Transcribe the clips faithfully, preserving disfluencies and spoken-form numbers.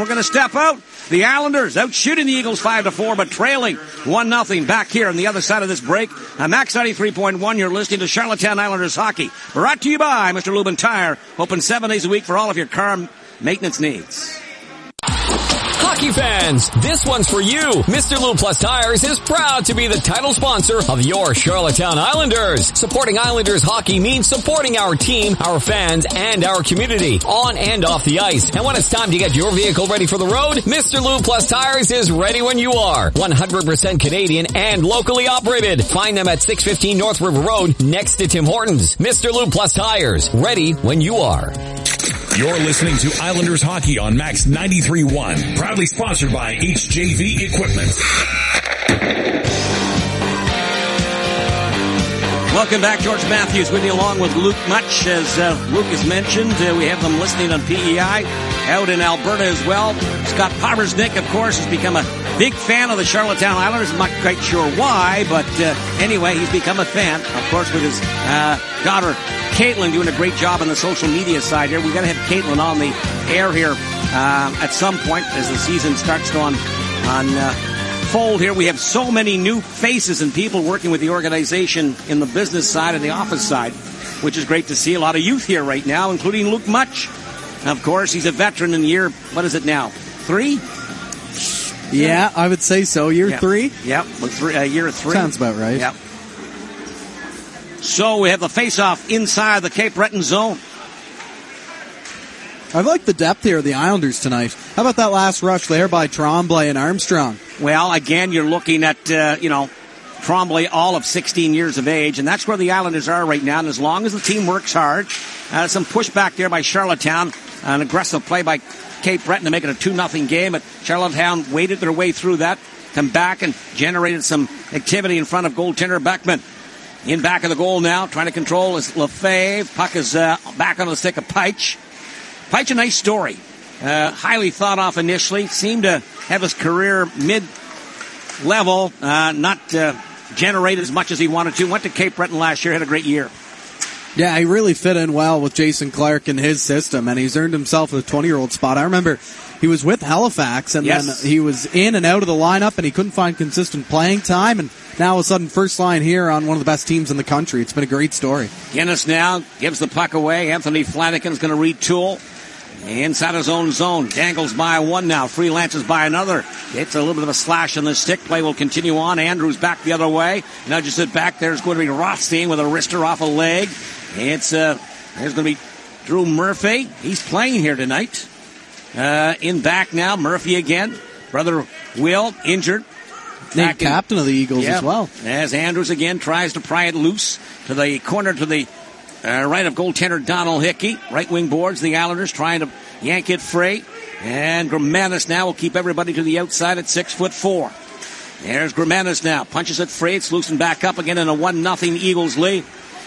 we're going to step out. The Islanders out shooting the Eagles five to four, but trailing one nothing back here on the other side of this break. On Max ninety-three point one, you're listening to Charlottetown Islanders Hockey. Brought to you by Mister Lubin Tire. Open seven days a week for all of your car maintenance needs. Hockey fans, this one's for you. Mister Lube Plus Tires is proud to be the title sponsor of your Charlottetown Islanders. Supporting Islanders hockey means supporting our team, our fans, and our community, on and off the ice. And when it's time to get your vehicle ready for the road, Mister Lube Plus Tires is ready when you are. one hundred percent Canadian and locally operated. Find them at six fifteen North River Road, next to Tim Hortons. Mister Lube Plus Tires, ready when you are. You're listening to Islanders Hockey on Max ninety-three point one. Proudly sponsored by H J V Equipment. Welcome back. George Matthews with you along with Luke Much. As uh, Luke has mentioned, uh, we have them listening on P E I out in Alberta as well. Scott Paversnick, of course, has become a big fan of the Charlottetown Islanders. I'm not quite sure why, but uh, anyway, he's become a fan, of course, with his uh, daughter Caitlin doing a great job on the social media side here. We've got to have Caitlin on the air here uh, at some point as the season starts to on, on uh, fold here. We have so many new faces and people working with the organization in the business side and the office side, which is great to see. A lot of youth here right now, including Luke Much. Of course, he's a veteran in year, what is it now, three? Yeah, I would say so. Year yep. three? Yep, three, uh, year three. Sounds about right. Yep. So we have the face-off inside the Cape Breton zone. I like the depth here of the Islanders tonight. How about that last rush there by Tremblay and Armstrong? Well, again, you're looking at, uh, you know, Tremblay, all of sixteen years of age, and that's where the Islanders are right now. And as long as the team works hard, uh, some pushback there by Charlottetown, an aggressive play by Cape Breton to make it a two nothing game, but Charlottetown waded their way through that, come back and generated some activity in front of goaltender Beckman. In back of the goal now, trying to control is Lefebvre. Puck is uh, back on the stick of Peich. Peich, a nice story. Uh, highly thought off initially. Seemed to have his career mid-level, uh, not uh, generate as much as he wanted to. Went to Cape Breton last year, had a great year. Yeah, he really fit in well with Jason Clark in his system, and he's earned himself a twenty-year-old spot. I remember he was with Halifax, and yes. then he was in and out of the lineup, and he couldn't find consistent playing time, and now all of a sudden first line here on one of the best teams in the country. It's been a great story. Guinness now gives the puck away. Anthony Flanagan's going to retool. Inside his own zone. Dangles by one now. Freelances by another. It's a little bit of a slash on the stick. Play will continue on. Andrews back the other way. Nudges it back. There's going to be Rothstein with a wrister off a leg. It's, uh, there's going to be Drew Murphy. He's playing here tonight. Uh, in back now. Murphy again. Brother Will, injured. Named captain of the Eagles yeah, as well. As Andrews again tries to pry it loose to the corner to the Uh, right of goaltender Donald Hickey. Right wing boards, the Islanders trying to yank it free. And Gramanis now will keep everybody to the outside at six foot four. There's Gramanis now. Punches it free. It's loosened back up again in a one nothing Eagles lead.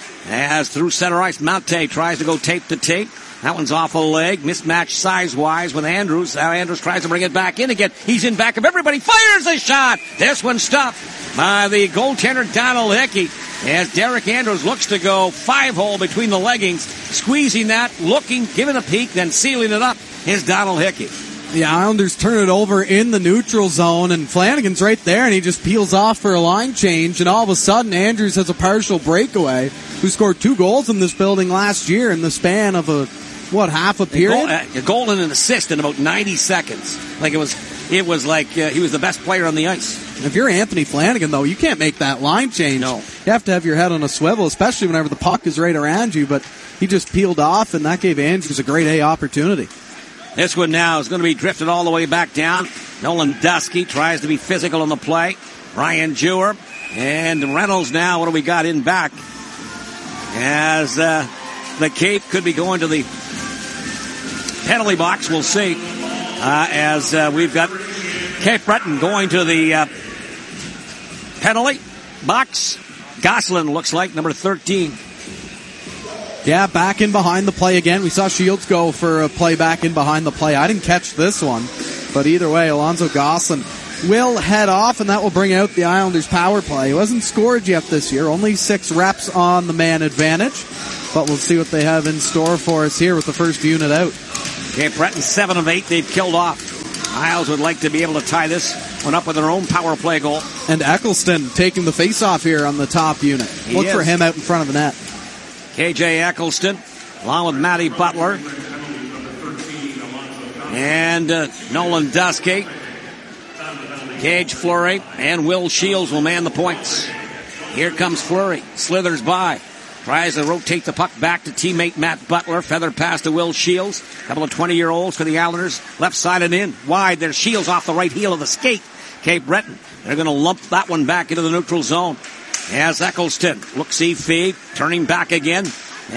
As through center ice, Mante tries to go tape to tape. That one's off a leg. Mismatched size-wise with Andrews. Now Andrews tries to bring it back in again. He's in back of everybody. Fires a shot. This one stopped by the goaltender Donald Hickey. As Derek Andrews looks to go five-hole between the leggings. Squeezing that, looking, giving a peek, then sealing it up is Donald Hickey. The Islanders turn it over in the neutral zone, and Flanagan's right there, and he just peels off for a line change, and all of a sudden Andrews has a partial breakaway, who scored two goals in this building last year in the span of a, what, half a period? A goal, a goal and an assist in about ninety seconds. Like it was, it was like uh, he was the best player on the ice. If you're Anthony Flanagan, though, you can't make that line change. No. You have to have your head on a swivel, especially whenever the puck is right around you, but he just peeled off, and that gave Andrews a great A opportunity. This one now is going to be drifted all the way back down. Nolan Dusky tries to be physical on the play. Ryan Jewer and Reynolds now. What do we got in back? As uh, the Cape could be going to the penalty box. We'll see. Uh, as uh, we've got Cape Breton going to the uh, penalty box. Gosselin looks like number thirteen. Yeah, back in behind the play again. We saw Shields go for a play back in behind the play. I didn't catch this one, but either way, Alonzo Gosselin will head off, and that will bring out the Islanders' power play. He wasn't scored yet this year. Only six reps on the man advantage, but we'll see what they have in store for us here with the first unit out. Cape Breton, seven of eight they've killed off. Isles would like to be able to tie this one up with their own power play goal. And Eccleston taking the face-off here on the top unit. He Look is. for him out in front of the net. K J Eccleston, along with Matty Butler. And uh, Nolan Dusky. Gage Fleury and Will Shields will man the points. Here comes Fleury. Slithers by. Tries to rotate the puck back to teammate Matt Butler. Feather pass to Will Shields. Couple of twenty-year-olds for the Islanders. Left side and in. Wide. There's Shields off the right heel of the skate. Cape Breton. They're going to lump that one back into the neutral zone. As Eccleston. Look-see feed. Turning back again.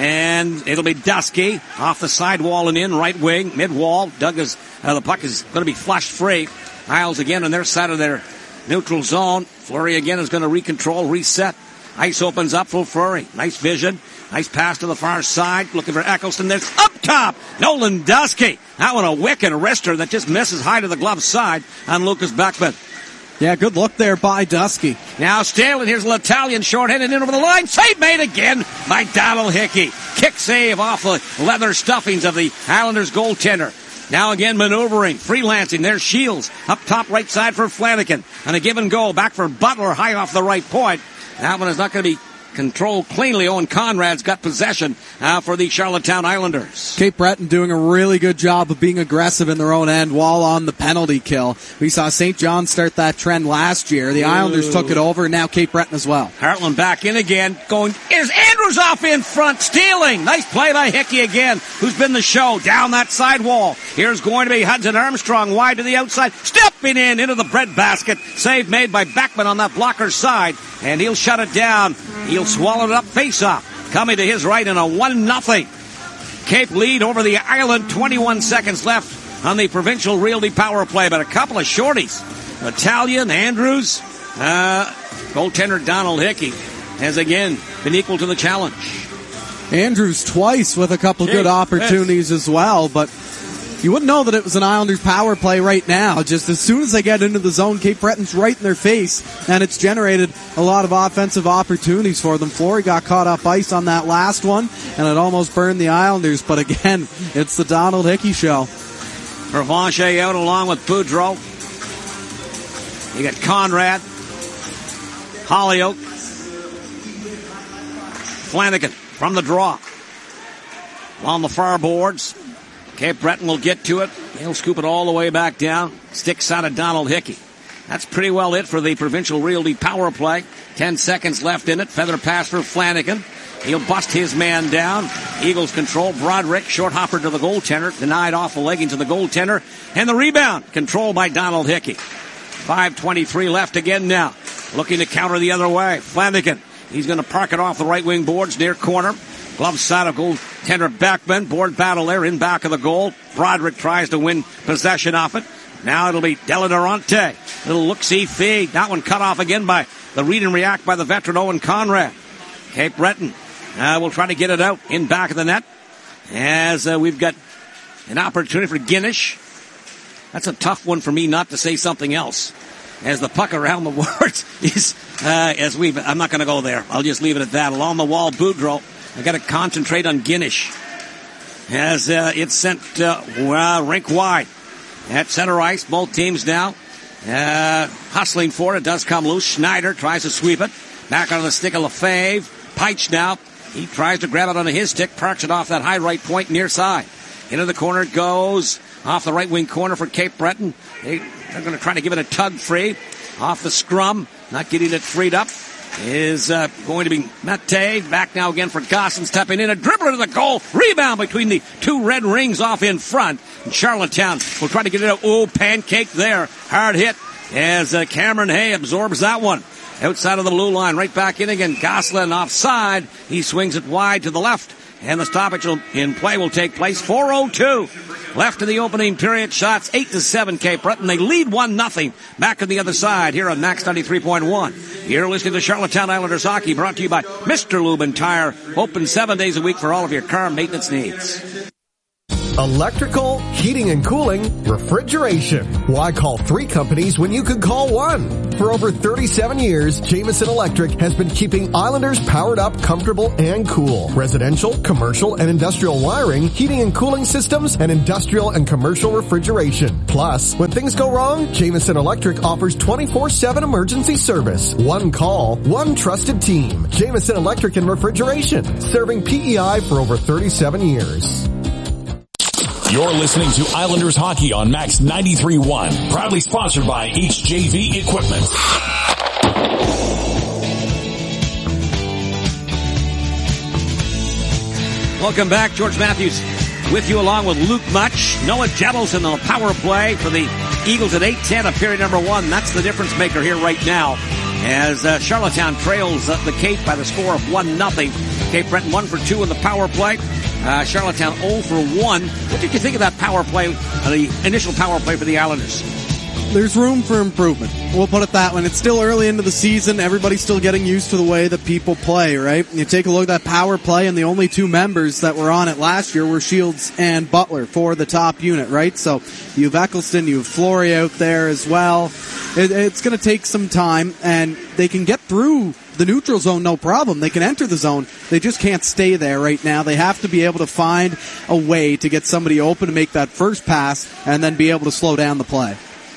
And it'll be Dusky. Off the side wall and in. Right wing. Mid-wall. Doug is, uh, the puck is going to be flushed free. Isles again on their side of their neutral zone. Fleury again is going to recontrol, reset. Ice opens up for Fleury. Nice vision. Nice pass to the far side. Looking for Eccleston. There's up top. Nolan Dusky. That one a wicked wrister that just misses high to the glove side on Lucas Beckman. Yeah, good look there by Dusky. Now Stalin. Here's L'Italian short-handed in over the line. Save made again by Donald Hickey. Kick save off the leather stuffings of the Islanders goaltender. Now again maneuvering, freelancing. There's Shields up top right side for Flanagan. And a give and go back for Butler high off the right point. That one is not going to be controlled cleanly. Owen Conrad's got possession uh, for the Charlottetown Islanders. Cape Breton doing a really good job of being aggressive in their own end while on the penalty kill. We saw Saint John start that trend last year. The Ooh. Islanders took it over, and now Cape Breton as well. Hartland back in again. Going, here's Andrews off in front, stealing. Nice play by Hickey again, who's been the show down that side wall. Here's going to be Hudson Armstrong wide to the outside, stepping in into the bread basket. Save made by Beckman on that blocker side, and he'll shut it down. He'll swallow it up, face-off. Coming to his right in a one nothing. Cape lead over the Island. twenty-one seconds left on the Provincial Realty power play, but a couple of shorties. Italian, Andrews, uh, goaltender Donald Hickey has again been equal to the challenge. Andrews twice with a couple Gee, good opportunities yes. as well, but you wouldn't know that it was an Islanders power play right now. Just as soon as they get into the zone, Cape Breton's right in their face, and it's generated a lot of offensive opportunities for them. Fleury got caught up ice on that last one, and it almost burned the Islanders. But again, it's the Donald Hickey show. Provencher out along with Boudreau. You got Conrad, Hollyoak, Flanagan from the draw. On the far boards. Cape Breton will get to it. He'll scoop it all the way back down. Sticks out of Donald Hickey. That's pretty well it for the Provincial Realty power play. Ten seconds left in it. Feather pass for Flanagan. He'll bust his man down. Eagles control. Broderick, short hopper to the goaltender. Denied off the leggings of the goaltender. And the rebound, controlled by Donald Hickey. five twenty-three left again now. Looking to counter the other way. Flanagan. He's going to park it off the right wing boards near corner. Glove side of goaltender Beckman. Board battle there in back of the goal. Broderick tries to win possession off it. Now it'll be Della Durante. Little look-see feed. That one cut off again by the read and react by the veteran Owen Conrad. Cape Breton uh, will try to get it out in back of the net. As uh, we've got an opportunity for Guinish. That's a tough one for me not to say something else. As the puck around the boards is, uh, as we've, I'm not going to go there. I'll just leave it at that. Along the wall, Boudreau. I got to concentrate on Guinish. As uh, it's sent uh, uh, rink wide. At center ice, both teams now uh, hustling for it. It does come loose. Schneider tries to sweep it. Back on the stick of Lefebvre. Peitsch now. He tries to grab it onto his stick. Parks it off that high right point near side. Into the corner it goes. Off the right wing corner for Cape Breton. They, they're going to try to give it a tug free. Off the scrum. Not getting it freed up. Is uh, going to be Mate. Back now again for Gosson, stepping in. A dribbler to the goal. Rebound between the two red rings off in front. And Charlottetown will try to get it out. Oh, pancake there. Hard hit as uh, Cameron Hay absorbs that one. Outside of the blue line. Right back in again. Gosselin offside. He swings it wide to the left. And the stoppage in play will take place. four oh two left in the opening period. Shots eight to seven Cape Breton. They lead one nothing. Back on the other side here on Max ninety-three point one. You're listening to Charlottetown Islanders Hockey, brought to you by Mister Lube and Tire. Open seven days a week for all of your car maintenance needs. Electrical, heating and cooling, refrigeration. Why call three companies when you could call one? For over thirty-seven years, Jameson Electric has been keeping Islanders powered up, comfortable, and cool. Residential, commercial, and industrial wiring, heating and cooling systems, and industrial and commercial refrigeration. Plus, when things go wrong, Jameson Electric offers twenty-four seven emergency service. One call, one trusted team. Jameson Electric and Refrigeration, serving P E I for over thirty-seven years. You're listening to Islanders Hockey on Max ninety-three point one. Proudly sponsored by H J V Equipment. Welcome back. George Matthews with you along with Luke Much. Noah Jettles in the power play for the Eagles at eight ten of period number one. That's the difference maker here right now as uh, Charlottetown trails uh, the Cape by the score of one nothing. Cape Breton one for two in the power play. Uh, Charlottetown zero for one. What did you think of that power play, uh, the initial power play for the Islanders? There's room for improvement. We'll put it that way. It's still early into the season. Everybody's still getting used to the way that people play, right? You take a look at that power play, and the only two members that were on it last year were Shields and Butler for the top unit, right? So you have Eccleston, you have Flory out there as well. It, it's going to take some time, and they can get through the neutral zone, no problem. They can enter the zone. They just can't stay there right now. They have to be able to find a way to get somebody open to make that first pass and then be able to slow down the play.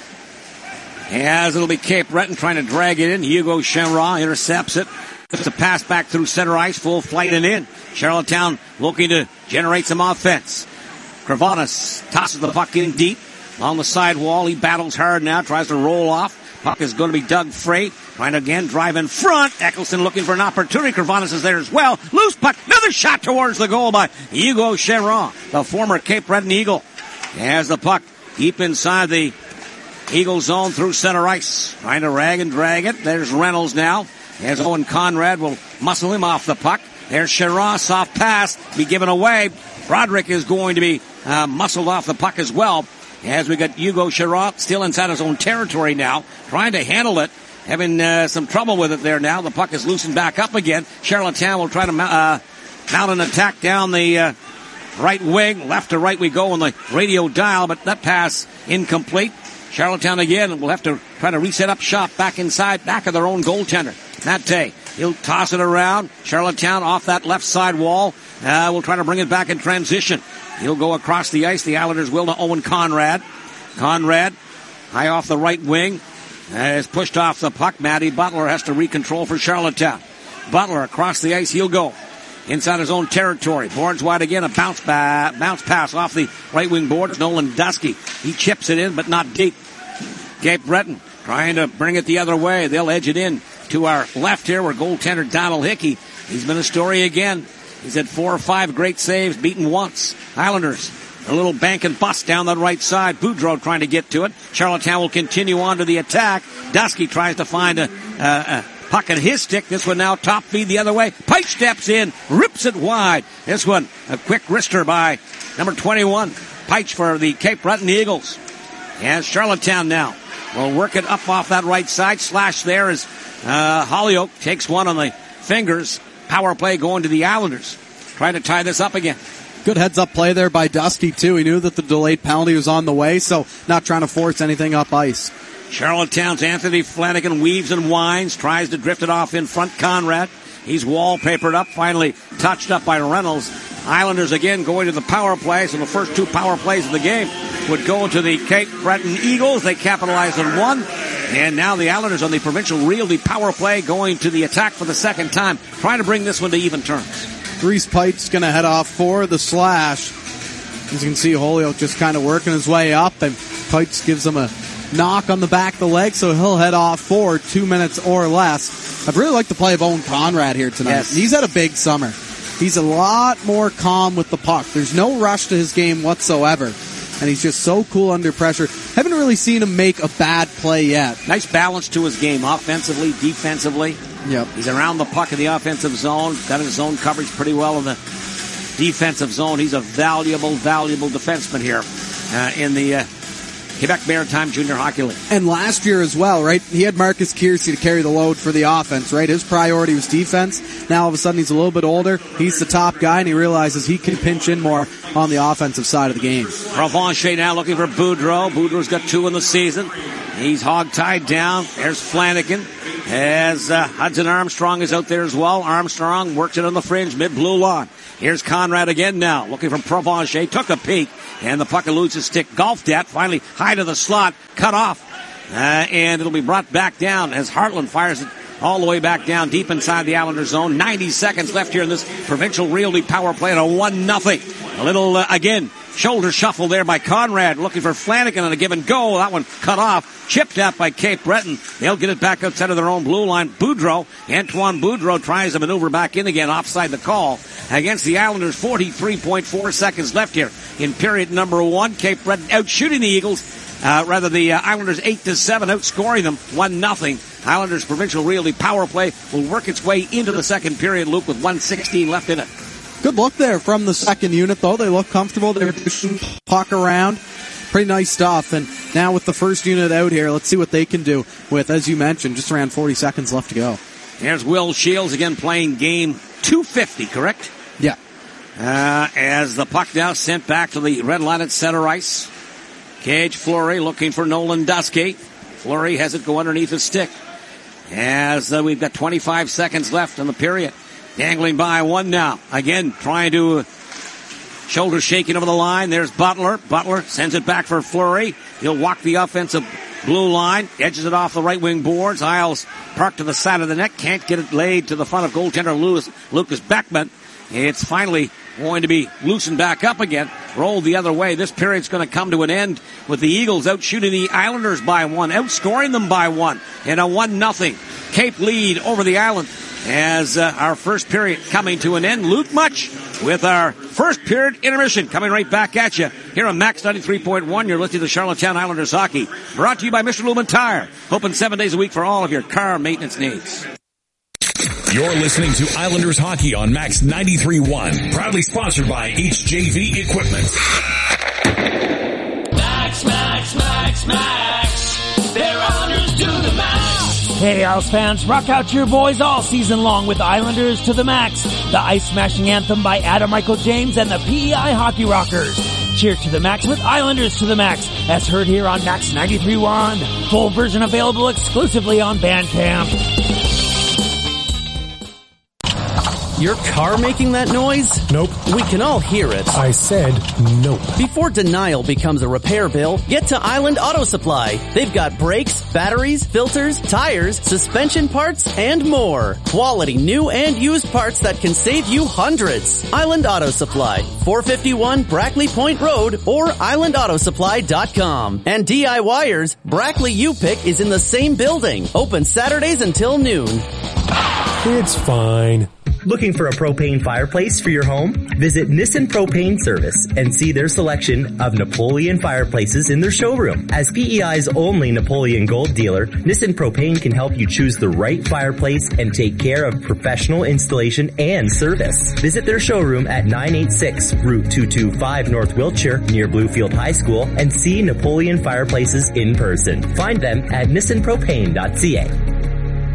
As it'll be Cape Breton trying to drag it in. Hugo Chenra intercepts it. It's a pass back through center ice, full flight and in. Charlottetown looking to generate some offense. Kravanos tosses the puck in deep on the side wall. He battles hard now, tries to roll off. Puck is going to be Doug Frey. Trying to again drive in front. Eccleston looking for an opportunity. Kravanos is there as well. Loose puck. Another shot towards the goal by Hugo Chenra, the former Cape Breton Eagle. As the puck deep inside the Eagle zone through center ice. Trying to rag and drag it. There's Reynolds now. As Owen Conrad will muscle him off the puck. There's Chenra, soft pass. Be given away. Broderick is going to be uh, muscled off the puck as well. As we got Hugo Chenra still inside his own territory now. Trying to handle it. Having uh, some trouble with it there now. The puck is loosened back up again. Charlottetown will try to uh, mount an attack down the uh, right wing. Left to right we go on the radio dial, but that pass incomplete. Charlottetown again will have to try to reset up shop back inside, back of their own goaltender. Mate, he'll toss it around. Charlottetown off that left side wall. Uh, we'll try to bring it back in transition. He'll go across the ice. The Islanders will to Owen Conrad. Conrad, high off the right wing, uh, is pushed off the puck. Matty Butler has to recontrol for Charlottetown. Butler across the ice. He'll go inside his own territory. Boards wide again. A bounce ba- bounce pass off the right wing board. Nolan Dusky. He chips it in, but not deep. Cape Breton trying to bring it the other way. They'll edge it in to our left here where goaltender Donald Hickey. He's been a story again. He's had four or five great saves, beaten once. Islanders, a little bank and bust down the right side. Boudreau trying to get to it. Charlottetown will continue on to the attack. Dusky tries to find a, a, a puck at his stick. This one now top feed the other way. Pike steps in, rips it wide. This one, a quick wrister by number twenty-one. Pike for the Cape Breton Eagles. And Charlottetown now will work it up off that right side. Slash there as uh, Hollyoak takes one on the fingers. Power play going to the Islanders. Trying to tie this up again. Good heads-up play there by Dusty, too. He knew that the delayed penalty was on the way, so not trying to force anything up ice. Charlottetown's Anthony Flanagan weaves and winds, tries to drift it off in front. Conrad, he's wallpapered up, finally touched up by Reynolds. Islanders again going to the power play, so the first two power plays of the game would go to the Cape Breton Eagles. They capitalized on one. And now the Islanders on the provincial Realty power play going to the attack for the second time, trying to bring this one to even terms. Reese Pite's going to head off for the slash. As you can see, Holyoke just kind of working his way up, and Pite's gives him a knock on the back of the leg, so he'll head off for two minutes or less. I've really liked the play of Owen Conrad here tonight. Yes. He's had a big summer. He's a lot more calm with the puck. There's no rush to his game whatsoever. And he's just so cool under pressure. Haven't really seen him make a bad play yet. Nice balance to his game, offensively, defensively. Yep. He's around the puck in the offensive zone. Got his zone coverage pretty well in the defensive zone. He's a valuable, valuable defenseman here uh, in the uh, Quebec Maritime Junior Hockey League. And last year as well, right? He had Marcus Kiersey to carry the load for the offense, right? His priority was defense. Now all of a sudden he's a little bit older. He's the top guy, and he realizes he can pinch in more on the offensive side of the game. Provencher now looking for Boudreau. Boudreau's got two in the season. He's hog-tied down. There's Flanagan. As uh, Hudson Armstrong is out there as well. Armstrong works it on the fringe, mid-blue line. Here's Conrad again now, looking for Provencher. Took a peek, and the puck eludes his stick. Golfed at, finally high to the slot, cut off. Uh, and it'll be brought back down as Hartland fires it all the way back down deep inside the Islander zone. ninety seconds left here in this Provincial Realty power play at a one nothing. A little, uh, again, shoulder shuffle there by Conrad, looking for Flanagan on a give and go. That one cut off, chipped out by Cape Breton. They'll get it back outside of their own blue line. Boudreau, Antoine Boudreau tries to maneuver back in again, offside the call against the Islanders. forty-three point four seconds left here in period number one. Cape Breton out shooting the Eagles. Uh, rather, the uh, Islanders eight to seven, outscoring them one nothing. Islanders Provincial Realty power play will work its way into the second period, Luke, with one sixteen left in it. Good look there from the second unit, though. They look comfortable. They're pushing puck around. Pretty nice stuff. And now with the first unit out here, let's see what they can do with, as you mentioned, just around forty seconds left to go. There's Will Shields again playing game two fifty, correct? Yeah. Uh, as the puck now sent back to the red line at center ice. Cage Fleury looking for Nolan Dusky. Fleury has it go underneath his stick. As uh, we've got twenty-five seconds left in the period. Dangling by one now. Again, trying to uh, shoulder shaking over the line. There's Butler. Butler sends it back for Fleury. He'll walk the offensive blue line. Edges it off the right wing boards. Isles parked to the side of the net. Can't get it laid to the front of goaltender Lewis, Lucas Beckman. It's finally going to be loosened back up again. Rolled the other way. This period's going to come to an end with the Eagles out shooting the Islanders by one. Outscoring them by one in a one nothing Cape lead over the Island. As uh, our first period coming to an end. Luke Much with our first period intermission coming right back at you here on Max ninety-three point one. You're listening to Charlottetown Islanders Hockey, brought to you by Mister Lumen Tire. Open seven days a week for all of your car maintenance needs. You're listening to Islanders Hockey on Max ninety-three point one. Proudly sponsored by H J V Equipment. Max, Max, Max, Max. They're Islanders to the max. Hey, Isles fans, rock out to your boys all season long with Islanders to the Max, the ice-smashing anthem by Adam Michael James and the P E I Hockey Rockers. Cheer to the max with Islanders to the Max, as heard here on Max ninety-three point one. Full version available exclusively on Bandcamp. Your car making that noise? Nope. We can all hear it. I said nope. Before denial becomes a repair bill, get to Island Auto Supply. They've got brakes, batteries, filters, tires, suspension parts, and more. Quality new and used parts that can save you hundreds. Island Auto Supply, four fifty-one Brackley Point Road or island auto supply dot com. And DIYers, Brackley U-Pick is in the same building. Open Saturdays until noon. It's fine. Looking for a propane fireplace for your home? Visit Nissen Propane Service and see their selection of Napoleon fireplaces in their showroom. As P E I's only Napoleon Gold dealer, Nissen Propane can help you choose the right fireplace and take care of professional installation and service. Visit their showroom at nine eighty-six Route two twenty-five North Wiltshire near Bluefield High School and see Napoleon fireplaces in person. Find them at nissen propane dot c a.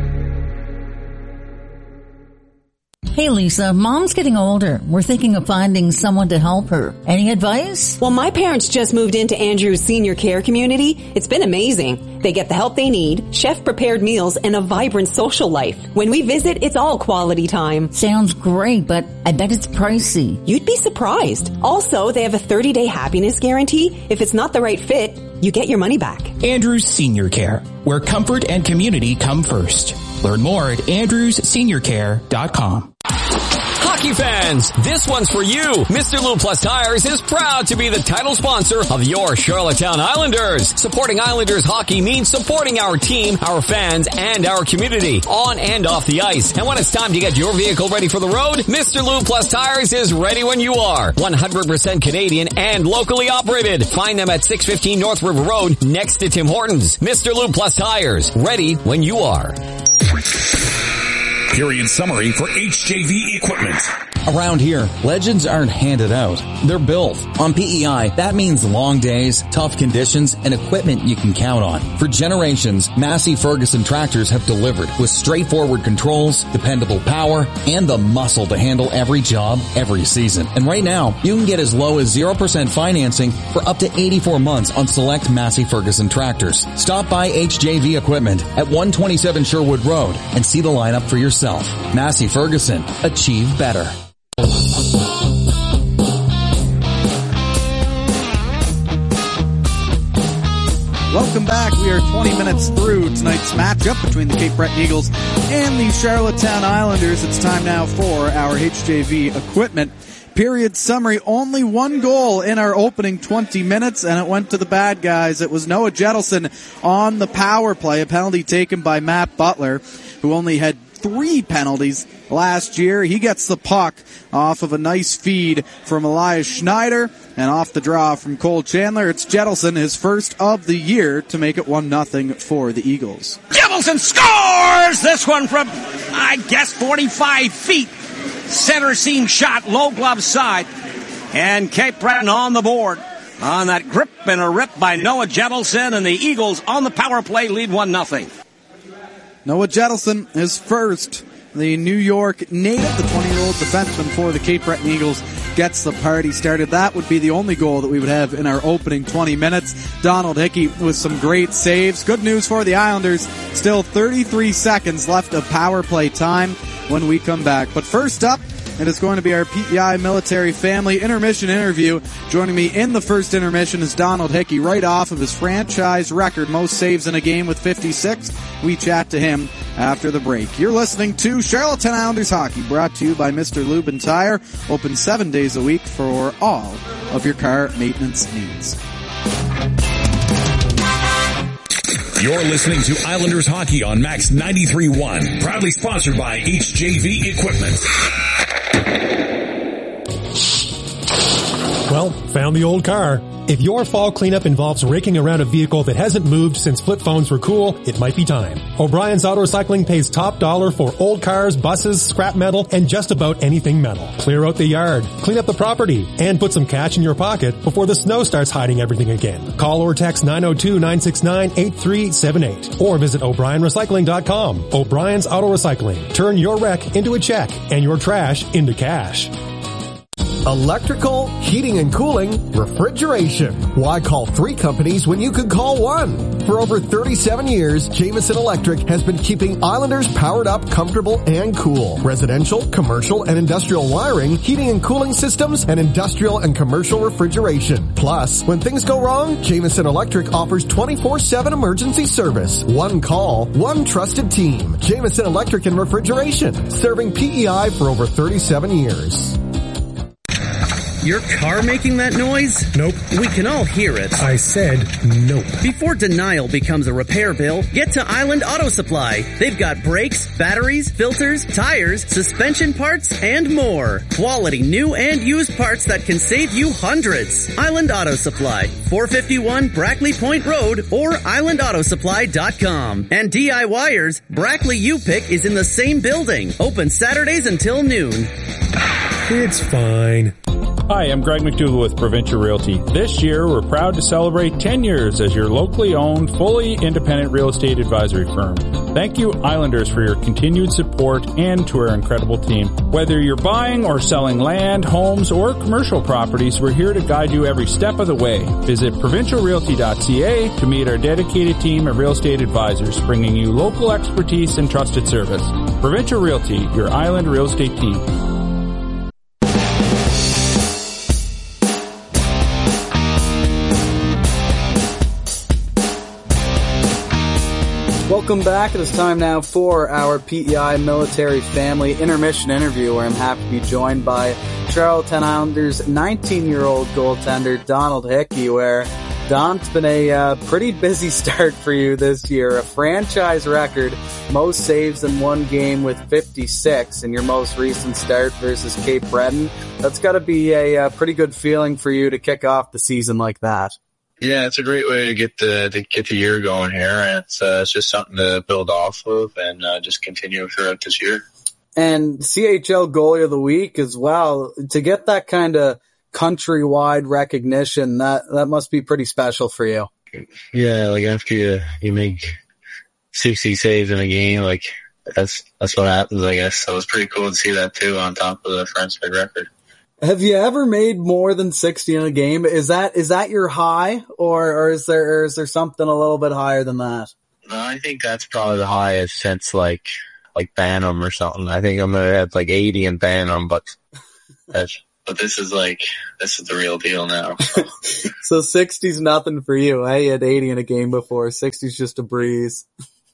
Hey Lisa, Mom's getting older. We're thinking of finding someone to help her. Any advice? Well, my parents just moved into Andrew's senior care community. It's been amazing. They get the help they need, chef-prepared meals, and a vibrant social life. When we visit, it's all quality time. Sounds great, but I bet it's pricey. You'd be surprised. Also, they have a thirty-day happiness guarantee. If it's not the right fit, you get your money back. Andrews Senior Care, where comfort and community come first. Learn more at andrews senior care dot com. Hockey fans, this one's for you. Mister Lou Plus Tires is proud to be the title sponsor of your Charlottetown Islanders. Supporting Islanders hockey means supporting our team, our fans, and our community on and off the ice. And when it's time to get your vehicle ready for the road, Mister Lou Plus Tires is ready when you are. one hundred percent Canadian and locally operated. Find them at six fifteen North River Road next to Tim Hortons. Mister Lou Plus Tires, ready when you are. Period summary for H J V Equipment. Around here, legends aren't handed out. They're built. On P E I, that means long days, tough conditions, and equipment you can count on. For generations, Massey Ferguson tractors have delivered with straightforward controls, dependable power, and the muscle to handle every job, every season. And right now, you can get as low as zero percent financing for up to eighty-four months on select Massey Ferguson tractors. Stop by H J V Equipment at one twenty-seven Sherwood Road and see the lineup for yourself. Massey Ferguson. Achieve better. Welcome back. We are twenty minutes through tonight's matchup between the Cape Breton Eagles and the Charlottetown Islanders. It's time now for our H J V Equipment period summary. Only one goal in our opening twenty minutes, and it went to the bad guys. It was Noah Jettleson on the power play, a penalty taken by Matt Butler, who only had three penalties last year. He gets the puck off of a nice feed from Elias Schneider and off the draw from Cole Chandler. It's Jettleson, his first of the year, to make it one nothing for the Eagles. Jettleson scores this one from, I guess, forty-five feet. Center seam shot, low glove side. And Cape Breton on the board on that grip and a rip by Noah Jettleson, and the Eagles on the power play lead one nothing. Noah Jettleson is first. The New York native, the twenty-year-old defenseman for the Cape Breton Eagles, gets the party started. That would be the only goal that we would have in our opening twenty minutes. Donald Hickey with some great saves. Good news for the Islanders. Still thirty-three seconds left of power play time when we come back. But first up, it is going to be our P E I Military Family Intermission interview. Joining me in the first intermission is Donald Hickey, right off of his franchise record, most saves in a game with fifty-six. We chat to him after the break. You're listening to Charlottetown Islanders Hockey, brought to you by Mister Lube and Tire, open seven days a week for all of your car maintenance needs. You're listening to Islanders Hockey on Max ninety-three point one, proudly sponsored by H J V Equipment. Well, found the old car. If your fall cleanup involves raking around a vehicle that hasn't moved since flip phones were cool, it might be time. O'Brien's Auto Recycling pays top dollar for old cars, buses, scrap metal, and just about anything metal. Clear out the yard, clean up the property, and put some cash in your pocket before the snow starts hiding everything again. Call or text nine oh two, nine six nine, eight three seven eight or visit O'Brien Recycling dot com. O'Brien's Auto Recycling. Turn your wreck into a check and your trash into cash. Electrical, heating and cooling, refrigeration. Why call three companies when you could call one? For over thirty-seven years, Jameson Electric has been keeping Islanders powered up, comfortable, and cool. Residential, commercial, and industrial wiring, heating and cooling systems, and industrial and commercial refrigeration. Plus, when things go wrong, Jameson Electric offers twenty-four seven emergency service. One call, one trusted team. Jameson Electric and Refrigeration, serving P E I for over thirty-seven years. Your car making that noise? Nope. We can all hear it. I said nope. Before denial becomes a repair bill, get to Island Auto Supply. They've got brakes, batteries, filters, tires, suspension parts, and more. Quality new and used parts that can save you hundreds. Island Auto Supply, four fifty-one Brackley Point Road or island auto supply dot com. And DIYers, Brackley U-Pick is in the same building. Open Saturdays until noon. It's fine. Hi, I'm Greg McDougall with Provincial Realty. This year, we're proud to celebrate ten years as your locally owned, fully independent real estate advisory firm. Thank you, Islanders, for your continued support and to our incredible team. Whether you're buying or selling land, homes, or commercial properties, we're here to guide you every step of the way. Visit provincial realty dot c a to meet our dedicated team of real estate advisors, bringing you local expertise and trusted service. Provincial Realty, your island real estate team. Welcome back. It is time now for our P E I Military Family Intermission interview, where I'm happy to be joined by Charlottetown Islanders nineteen-year-old goaltender Donald Hickey, where, Don, it's been a uh, pretty busy start for you this year. A franchise record, most saves in one game with fifty-six in your most recent start versus Cape Breton. That's got to be a uh, pretty good feeling for you to kick off the season like that. Yeah, it's a great way to get the to get the year going here, and it's uh, it's just something to build off of and uh, just continue throughout this year. And C H L Goalie of the Week as well. To get that kind of countrywide recognition, that, that must be pretty special for you. Yeah, like after you, you make sixty saves in a game, like that's, that's what happens, I guess. So it was pretty cool to see that too on top of the French-Big record. Have you ever made more than sixty in a game? Is that, is that your high, or, or is there, or is there something a little bit higher than that? No, I think that's probably the highest since like, like Bantam or something. I think I'm gonna have like eighty in Bantam, but that's, but this is like, this is the real deal now. So, so sixty's nothing for you. I had eighty in a game before. sixty's just a breeze.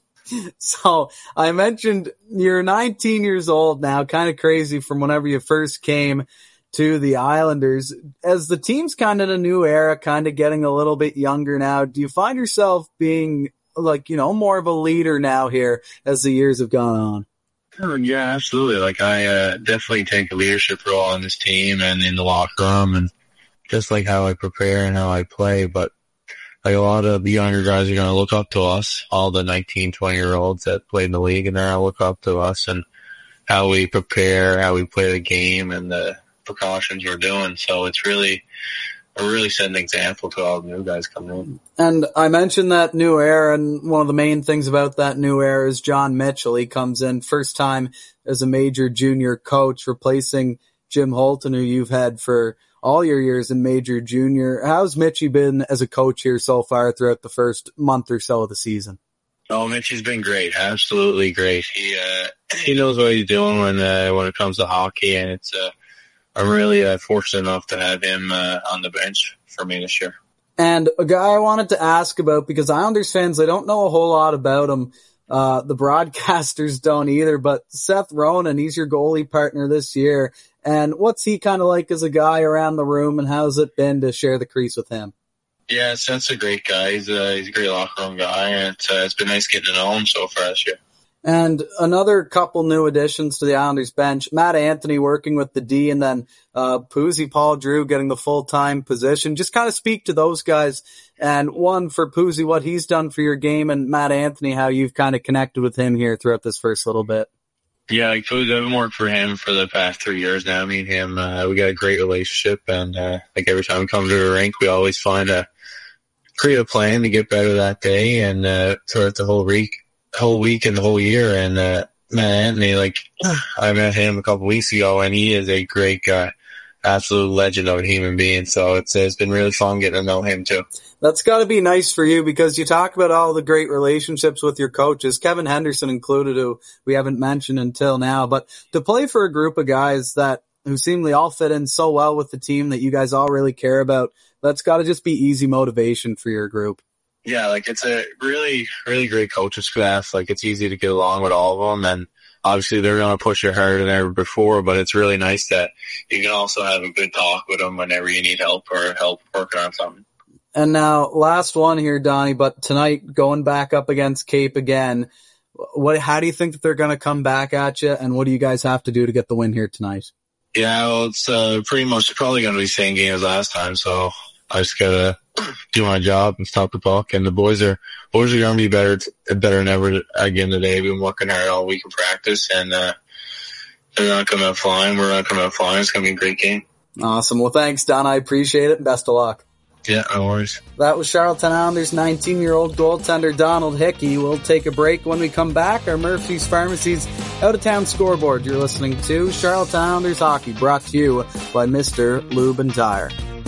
So I mentioned you're nineteen years old now, kind of crazy from whenever you first came to the Islanders. As the team's kind of in a new era, kind of getting a little bit younger now, do you find yourself being like, you know, more of a leader now here as the years have gone on? Oh, yeah, absolutely. Like I uh, definitely take a leadership role on this team and in the locker room, and just like how I prepare and how I play. But like a lot of the younger guys are going to look up to us, all the nineteen, twenty year olds that played in the league, and they're going to look up to us and how we prepare, how we play the game, and the precautions we're doing. So it's really, we're really setting an example to all the new guys coming in. And I mentioned that new era, and one of the main things about that new era is John Mitchell. He comes in first time as a major junior coach, replacing Jim Holton, who you've had for all your years in major junior. How's Mitchie been as a coach here so far throughout the first month or so of the season? Oh, Mitchie's been great. Absolutely great. He, uh, he knows what he's doing when, uh, when it comes to hockey, and it's, uh, I'm really uh, fortunate enough to have him uh, on the bench for me this year. And a guy I wanted to ask about, because Islanders fans, they don't know a whole lot about him. Uh, the broadcasters don't either, but Seth Ronan, he's your goalie partner this year. And what's he kind of like as a guy around the room, and how's it been to share the crease with him? Yeah, Seth's a great guy. He's a, he's a great locker room guy, and it's, uh, it's been nice getting to know him so far this year. And another couple new additions to the Islanders bench, Matt Anthony working with the D, and then uh Poozy Paul Drew getting the full-time position. Just kind of speak to those guys, and one for Poozy, what he's done for your game, and Matt Anthony, how you've kind of connected with him here throughout this first little bit. Yeah, like Poozy, I've been working for him for the past three years now. Me and him, uh, we got a great relationship, and uh like every time we come to the rink, we always find a create a plan to get better that day, and uh throughout the whole week. whole week and the whole year. And uh Matt Anthony, like I met him a couple weeks ago, and he is a great guy, absolute legend of a human being. So it's it's been really fun getting to know him too. That's got to be nice for you, because you talk about all the great relationships with your coaches, Kevin Henderson included, who we haven't mentioned until now. But to play for a group of guys that who seemingly all fit in so well with the team that you guys all really care about, that's got to just be easy motivation for your group. Yeah, like it's a really, really great coaching staff. Like it's easy to get along with all of them, and obviously they're going to push you harder than ever before, but it's really nice that you can also have a good talk with them whenever you need help or help working on something. And now last one here, Donnie, but tonight going back up against Cape again, what, how do you think that they're going to come back at you, and what do you guys have to do to get the win here tonight? Yeah, well, it's uh, pretty much probably going to be the same game as last time, so I just gotta do my job and stop the puck. And the boys are boys are gonna be better better than ever again today. We've been working hard all week in practice, and uh, they're not coming out flying. We're not coming out flying. It's gonna be a great game. Awesome. Well, thanks, Don. I appreciate it, and best of luck. Yeah, no worries. That was Charlottetown Islanders nineteen-year-old goaltender Donald Hickey. We'll take a break. When we come back, our Murphy's Pharmacy's out-of-town scoreboard. You're listening to Charlottetown Islanders Hockey, brought to you by Mister Lube and Tire.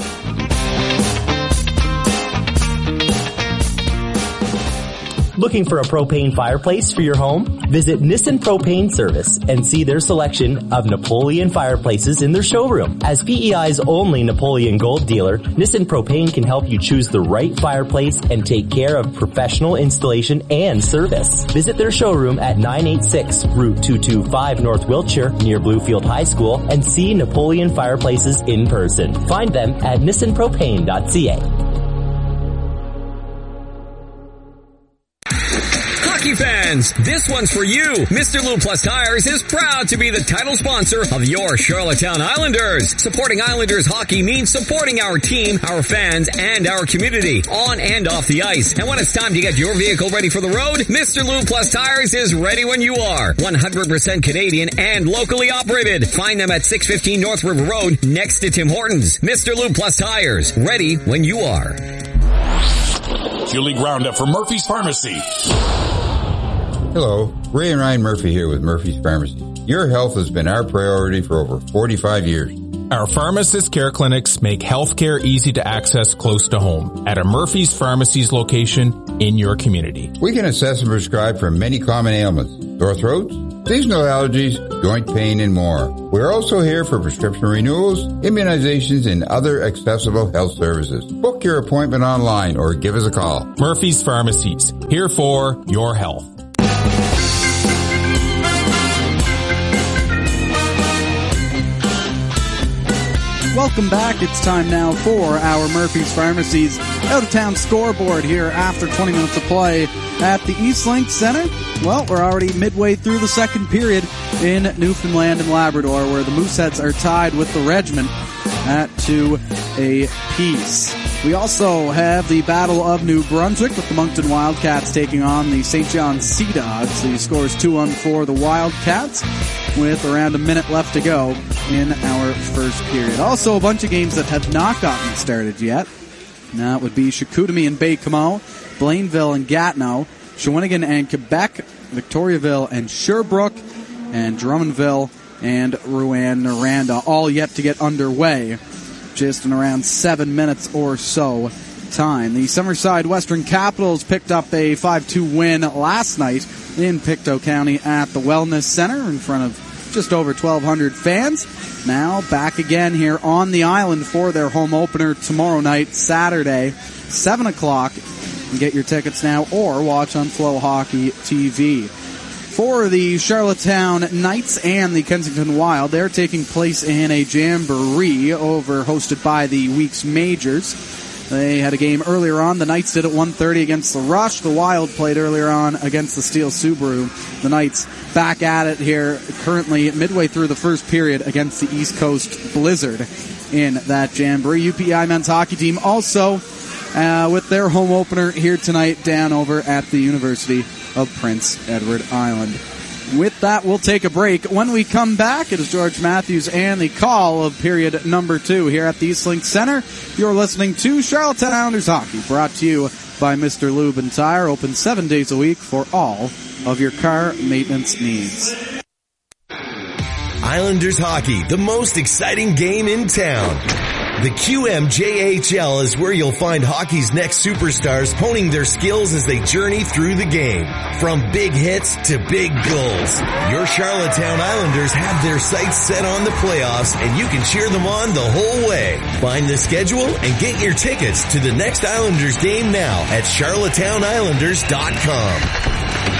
Looking for a propane fireplace for your home? Visit Nissan Propane Service and see their selection of Napoleon fireplaces in their showroom. As P E I's only Napoleon Gold dealer, Nissan Propane can help you choose the right fireplace and take care of professional installation and service. Visit their showroom at nine eighty-six Route two twenty-five North Wiltshire near Bluefield High School and see Napoleon fireplaces in person. Find them at nissan propane dot c a. Hockey fans, this one's for you. Mister Lube Plus Tires is proud to be the title sponsor of your Charlottetown Islanders. Supporting Islanders hockey means supporting our team, our fans, and our community on and off the ice. And when it's time to get your vehicle ready for the road, Mister Lube Plus Tires is ready when you are. one hundred percent Canadian and locally operated. Find them at six fifteen North River Road next to Tim Hortons. Mister Lube Plus Tires, ready when you are. Fuel League Roundup for Murphy's Pharmacy. Hello, Ray and Ryan Murphy here with Murphy's Pharmacy. Your health has been our priority for over forty-five years. Our pharmacist care clinics make healthcare easy to access close to home at a Murphy's Pharmacy's location in your community. We can assess and prescribe for many common ailments, sore throats, seasonal allergies, joint pain, and more. We're also here for prescription renewals, immunizations, and other accessible health services. Book your appointment online or give us a call. Murphy's Pharmacies, here for your health. Welcome back. It's time now for our Murphy's Pharmacies out-of-town scoreboard here after twenty minutes of play at the Eastlink Center. Well, we're already midway through the second period in Newfoundland and Labrador, where the Mooseheads are tied with the Regiment at two apiece. We also have the Battle of New Brunswick with the Moncton Wildcats taking on the Saint John Sea Dogs. The score is two one for the Wildcats with around a minute left to go in our first period. Also, a bunch of games that have not gotten started yet. That would be Chicoutimi and Baie-Comeau, Blainville and Gatineau, Shawinigan and Quebec, Victoriaville and Sherbrooke, and Drummondville and Rouyn-Noranda, all yet to get underway. Just in around seven minutes or so time. The Summerside Western Capitals picked up a five two win last night in Pictou County at the Wellness Center in front of just over twelve hundred fans. Now back again here on the island for their home opener tomorrow night, Saturday, seven o'clock. And get your tickets now or watch on Flow Hockey T V. For the Charlottetown Knights and the Kensington Wild, they're taking place in a jamboree over hosted by the Weeks Majors. They had a game earlier on. The Knights did at one thirty against the Rush. The Wild played earlier on against the Steel Subaru. The Knights back at it here currently midway through the first period against the East Coast Blizzard in that jamboree. U P I men's hockey team also uh, with their home opener here tonight down over at the University of Prince Edward Island. With that, we'll take a break. When we come back, it is George Matthews and the call of period number two here at the Eastlink Center. You're listening to Charlottetown Islanders Hockey, brought to you by Mister Lube and Tire, open seven days a week for all of your car maintenance needs. Islanders Hockey, the most exciting game in town. The Q M J H L is where you'll find hockey's next superstars honing their skills as they journey through the game. From big hits to big goals, your Charlottetown Islanders have their sights set on the playoffs, and you can cheer them on the whole way. Find the schedule and get your tickets to the next Islanders game now at charlottetown islanders dot com.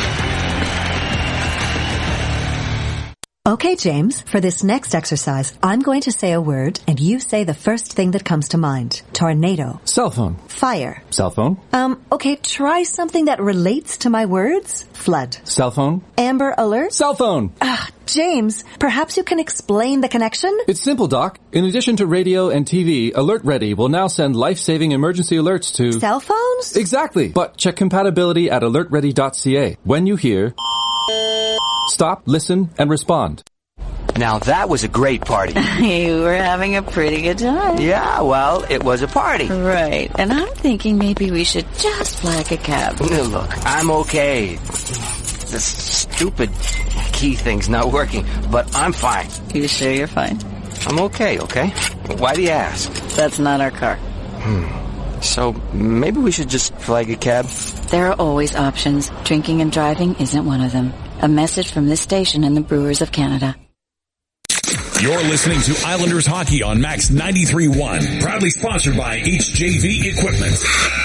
Okay, James, for this next exercise, I'm going to say a word, and you say the first thing that comes to mind. Tornado. Cell phone. Fire. Cell phone. Um, okay, try something that relates to my words. Flood. Cell phone. Amber Alert. Cell phone. Ah, James, perhaps you can explain the connection? It's simple, Doc. In addition to radio and T V, Alert Ready will now send life-saving emergency alerts to... Cell phones? Exactly. But check compatibility at alert ready dot c a. When you hear... stop, listen, and respond. Now that was a great party. You were having a pretty good time. Yeah, well, it was a party. Right. And I'm thinking maybe we should just flag a cab. Look, I'm okay. This stupid key thing's not working, but I'm fine. You sure you're fine? I'm okay, okay? Why do you ask? That's not our car. Hmm. So maybe we should just flag a cab? There are always options. Drinking and driving isn't one of them. A message from this station and the Brewers of Canada. You're listening to Islanders Hockey on Max ninety-three point one. Proudly sponsored by H J V Equipment.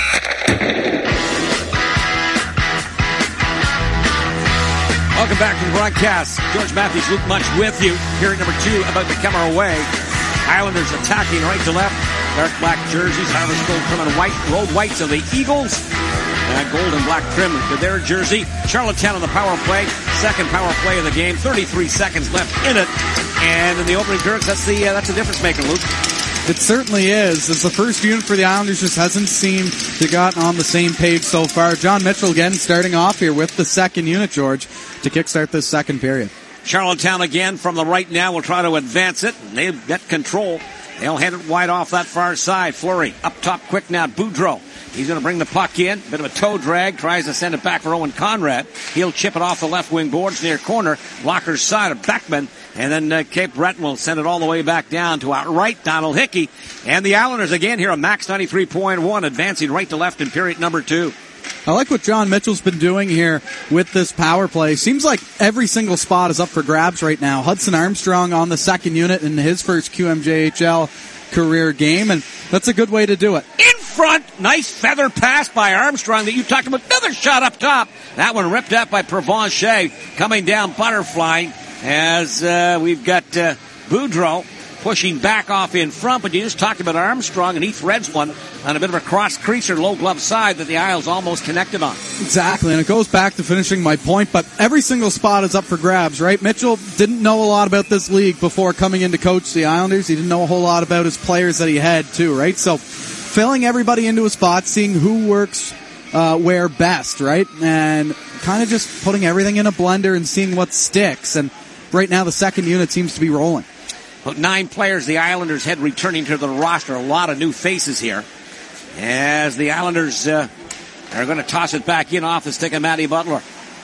Welcome back to the broadcast. George Matthews, Luke Munch with you. Period number two about to come our way. Islanders attacking right to left. Dark black jerseys, Harvest Gold, Kerman white, rolled whites of the Eagles. uh, gold and black trim to their jersey. Charlottetown on the power play. Second power play of the game. thirty-three seconds left in it. And in the opening thirds, that's the uh, that's the difference maker, Luke. It certainly is, as the first unit for the Islanders just hasn't seemed to got on the same page so far. John Mitchell again starting off here with the second unit, George, to kickstart this second period. Charlottetown again from the right now will try to advance it. They've got control. They'll head it wide off that far side. Fleury up top quick now. Boudreau. He's going to bring the puck in. Bit of a toe drag. Tries to send it back for Owen Conrad. He'll chip it off the left wing boards near corner. Locker's side of Beckman. And then uh, Cape Breton will send it all the way back down to our right. Donald Hickey. And the Islanders again here on Max ninety-three point one advancing right to left in period number two. I like what John Mitchell's been doing here with this power play. Seems like every single spot is up for grabs right now. Hudson Armstrong on the second unit in his first Q M J H L career game, and that's a good way to do it. In front, nice feather pass by Armstrong that you talked about. Another shot up top. That one ripped out by Provencher, coming down butterflying as uh, we've got uh, Boudreau pushing back off in front, but you just talked about Armstrong, and he threads one on a bit of a cross-creaser, low-glove side that the Isles almost connected on. Exactly, and it goes back to finishing my point, but every single spot is up for grabs, right? Mitchell didn't know a lot about this league before coming in to coach the Islanders. He didn't know a whole lot about his players that he had, too, right? So filling everybody into a spot, seeing who works uh, where best, right? And kind of just putting everything in a blender and seeing what sticks. And right now the second unit seems to be rolling. Well, nine players the Islanders had returning to the roster. A lot of new faces here. As the Islanders uh, are going to toss it back in off the stick of Matty Butler.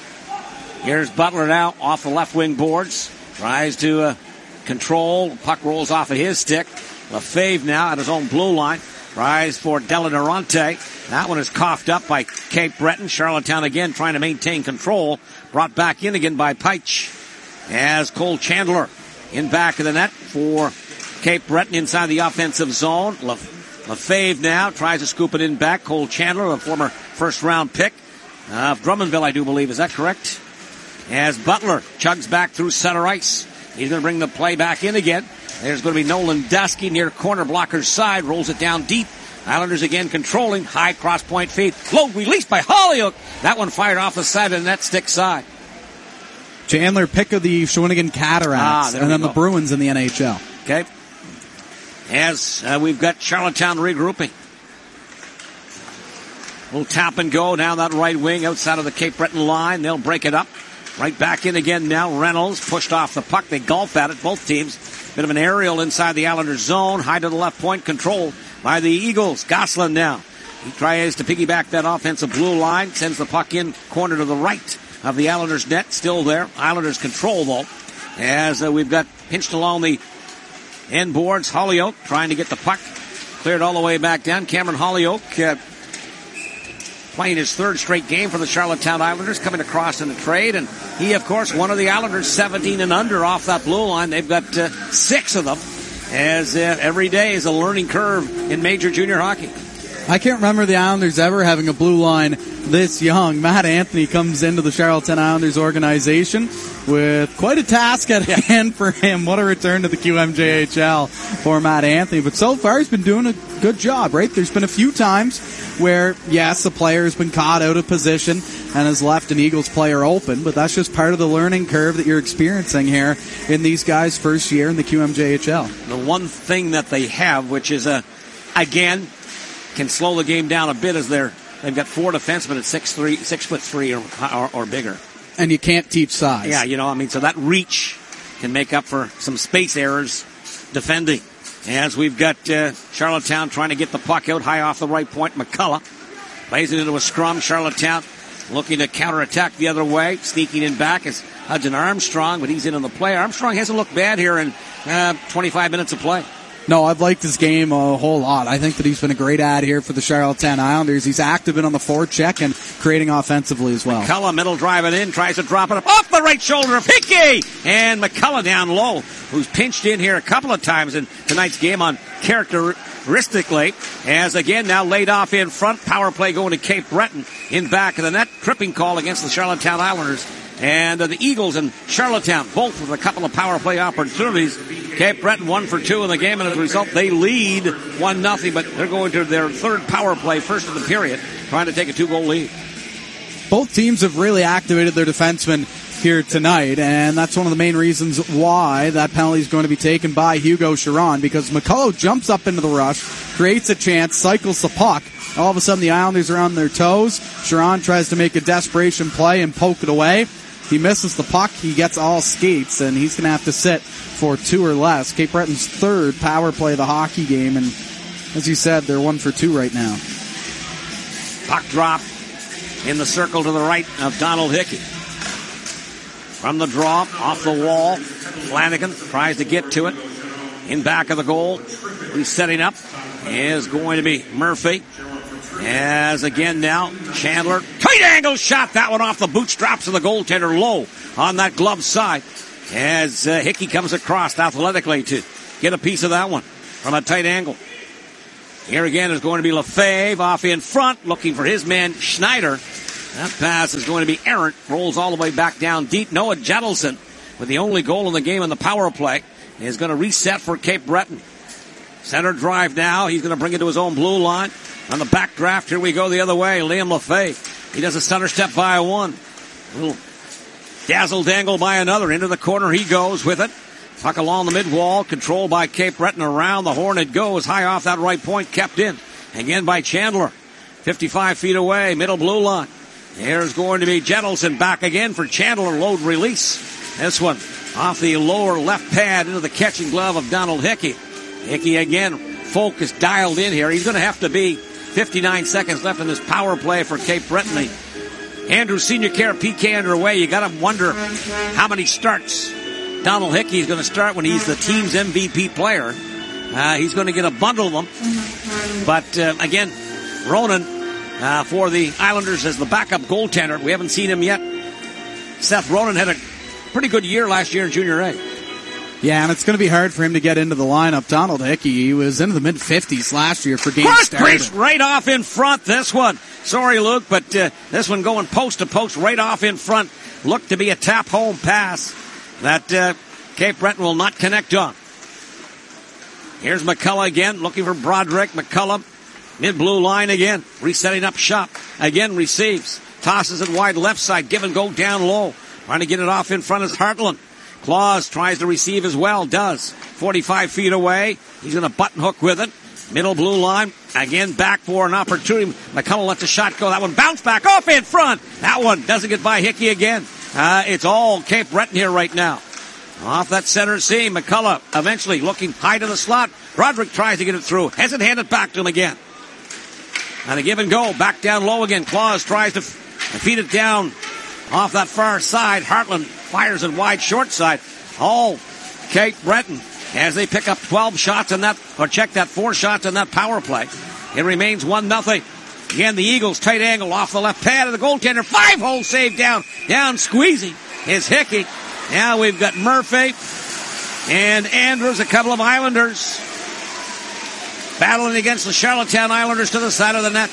Here's Butler now off the left wing boards. Tries to uh, control. Puck rolls off of his stick. Lefebvre now at his own blue line. Tries for Delanarante. That one is coughed up by Cape Breton. Charlottetown again trying to maintain control. Brought back in again by Peich. As Cole Chandler in back of the net for Cape Breton inside the offensive zone. Le- Lefebvre now tries to scoop it in back. Cole Chandler, a former first-round pick of Drummondville, I do believe. Is that correct? As Butler chugs back through center ice. He's going to bring the play back in again. There's going to be Nolan Dusky near corner blocker's side. Rolls it down deep. Islanders again controlling. High cross-point feed. Low release by Holyoke. That one fired off the side of the net stick side. Chandler, pick of the Shawinigan Cataracts, ah, and then go. the Bruins in the N H L. Okay. As uh, we've got Charlottetown regrouping. Little tap and go down that right wing outside of the Cape Breton line. They'll break it up. Right back in again now. Reynolds pushed off the puck. They golf at it, both teams. Bit of an aerial inside the Islanders zone. High to the left point, controlled by the Eagles. Gosselin now. He tries to piggyback that offensive blue line. Sends the puck in corner to the right of the Islanders net. Still there. Islanders control though. As uh, we've got pinched along the end boards. Holyoke trying to get the puck cleared all the way back down. Cameron Holyoke uh, playing his third straight game for the Charlottetown Islanders, coming across in the trade. And he, of course, one of the Islanders seventeen and under off that blue line. They've got uh, six of them, as uh, every day is a learning curve in major junior hockey. I can't remember the Islanders ever having a blue line this young. Matt Anthony comes into the Charlottetown Islanders organization with quite a task at hand for him. What a return to the Q M J H L for Matt Anthony. But so far he's been doing a good job, right? There's been a few times where, yes, the player has been caught out of position and has left an Eagles player open, but that's just part of the learning curve that you're experiencing here in these guys' first year in the Q M J H L. The one thing that they have, which is, a, again, can slow the game down a bit, as they're they've got four defensemen at six three, six foot three or, or, or bigger. And you can't teach size. Yeah, you know, I mean, so that reach can make up for some space errors defending. As we've got uh, Charlottetown trying to get the puck out high off the right point. McCullough plays it into a scrum. Charlottetown looking to counterattack the other way. Sneaking in back is Hudson Armstrong, but he's in on the play. Armstrong hasn't looked bad here in uh, twenty-five minutes of play. No, I've liked his game a whole lot. I think that he's been a great ad here for the Charlottetown Islanders. He's active in on the forecheck and creating offensively as well. McCullough middle driving in, tries to drop it up off the right shoulder of Hickey! And McCullough down low, who's pinched in here a couple of times in tonight's game on characteristically. As again now laid off in front, power play going to Cape Breton in back of the net. Tripping call against the Charlottetown Islanders. And uh, the Eagles and Charlottetown both with a couple of power play opportunities. Cape Breton one for two in the game, and as a result, they lead one nothing, but they're going to their third power play, first of the period, trying to take a two-goal lead. Both teams have really activated their defensemen here tonight, and that's one of the main reasons why that penalty is going to be taken by Hugo Chiron, because McCullough jumps up into the rush, creates a chance, cycles the puck. All of a sudden, the Islanders are on their toes. Chiron tries to make a desperation play and poke it away. He misses the puck. He gets all skates, and he's going to have to sit for two or less. Cape Breton's third power play of the hockey game, and as you said, they're one for two right now. Puck drop in the circle to the right of Donald Hickey. From the draw, off the wall, Flanagan tries to get to it. In back of the goal, he's setting up, is going to be Murphy. As again now, Chandler, tight angle shot, that one off the bootstraps of the goaltender, low on that glove side. As uh, Hickey comes across athletically to get a piece of that one from a tight angle. Here again is going to be Lefebvre off in front, looking for his man Schneider. That pass is going to be errant, rolls all the way back down deep. Noah Jettleson, with the only goal in the game in the power play, is going to reset for Cape Breton. Center drive now, he's going to bring it to his own blue line. On the back draft, here we go the other way, Liam Lefebvre. He does a center step by one. A little dazzle dangle by another. Into the corner he goes with it. Puck along the mid-wall, controlled by Cape Breton. Around the horn it goes, high off that right point, kept in. Again by Chandler. fifty-five feet away, middle blue line. There's going to be Jettleson back again for Chandler, load release. This one off the lower left pad into the catching glove of Donald Hickey. Hickey again, focused, dialed in here. He's going to have to be fifty-nine seconds left in this power play for Cape Breton. Andrews Senior Care P K underway. You got to wonder how many starts Donald Hickey is going to start when he's the team's M V P player. Uh, he's going to get a bundle of them. But uh, again, Ronan uh, for the Islanders as the backup goaltender. We haven't seen him yet. Seth Ronan had a pretty good year last year in Junior A. Yeah, and it's going to be hard for him to get into the lineup. Donald Hickey, he was into the mid-fifties last year for games started. Right off in front, this one. Sorry, Luke, but uh, this one going post to post right off in front. Looked to be a tap home pass that uh, Cape Breton will not connect on. Here's McCullough again, looking for Broderick. McCullough, mid-blue line again, resetting up shop. Again receives, tosses it wide left side, give and go down low. Trying to get it off in front is Hartland. Claus tries to receive as well, does. forty-five feet away. He's going to button hook with it. Middle blue line. Again, back for an opportunity. McCullough lets the shot go. That one bounced back off in front. That one doesn't get by Hickey again. Uh, it's all Cape Breton here right now. Off that center seam. McCullough eventually looking high to the slot. Broderick tries to get it through. Hasn't handed back to him again. And a give and go. Back down low again. Claus tries to, f- to feed it down off that far side. Hartland fires it wide short side. All Cape Breton as they pick up twelve shots in that, or check that four shots in that power play. It remains one nothing. Again, the Eagles tight angle off the left pad of the goaltender. Five hole save down. Down squeezing is Hickey. Now we've got Murphy and Andrews, a couple of Islanders battling against the Charlottetown Islanders to the side of the net.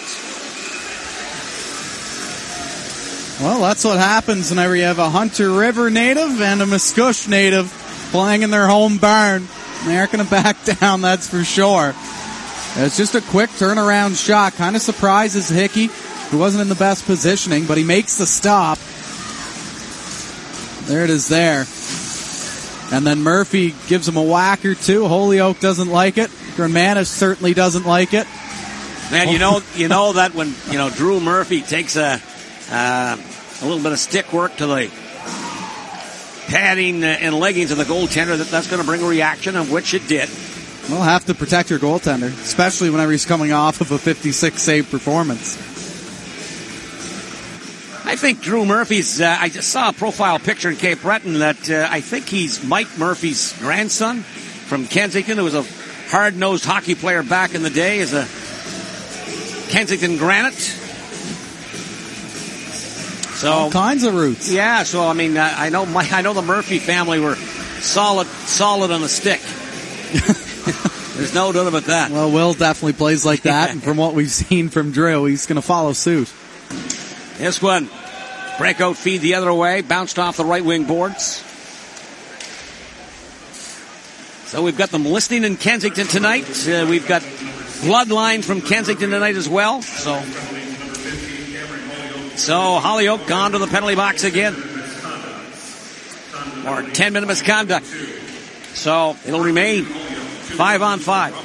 Well, that's what happens whenever you have a Hunter River native and a Muscush native playing in their home barn. They aren't going to back down, that's for sure. It's just a quick turnaround shot. Kind of surprises Hickey, who wasn't in the best positioning, but he makes the stop. There it is there. And then Murphy gives him a whack or two. Holyoke doesn't like it. Gramanis certainly doesn't like it. Man, you know, you know that when, you know, Drew Murphy takes a, uh, a little bit of stick work to the padding and leggings of the goaltender, that that's going to bring a reaction, of which it did. We'll have to protect your goaltender, especially whenever he's coming off of a fifty-six save performance. I think Drew Murphy's, uh, I just saw a profile picture in Cape Breton that uh, I think he's Mike Murphy's grandson from Kensington, who was a hard-nosed hockey player back in the day as a Kensington Granite. So, all kinds of roots. Yeah, so I mean, uh, I know my, I know the Murphy family were solid, solid on the stick. There's no doubt about that. Well, Will definitely plays like that, and from what we've seen from Drew, he's going to follow suit. This one, breakout feed the other way, bounced off the right wing boards. So we've got them listening in Kensington tonight. Uh, we've got Bloodline from Kensington tonight as well. So, so Hollyoak gone to the penalty box again. Or ten-minute misconduct. So it'll remain five on five.